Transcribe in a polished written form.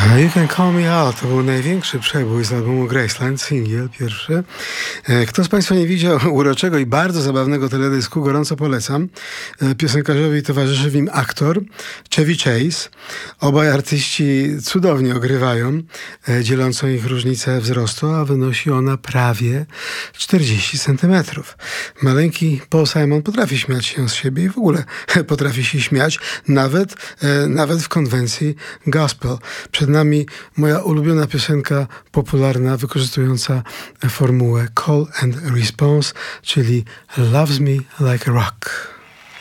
You Can Call Me Out to był największy przebój z albumu Graceland, singiel pierwszy. Kto z Państwa nie widział uroczego i bardzo zabawnego teledysku, gorąco polecam. Piosenkarzowi towarzyszy w nim aktor Chevy Chase. Obaj artyści cudownie ogrywają, dzielącą ich różnicę wzrostu, a wynosi ona prawie 40 centymetrów. Maleńki Paul Simon potrafi śmiać się z siebie i w ogóle potrafi się śmiać, nawet w konwencji gospel. Przed nami moja ulubiona piosenka popularna, wykorzystująca formułę call and response, czyli Loves Me Like a Rock.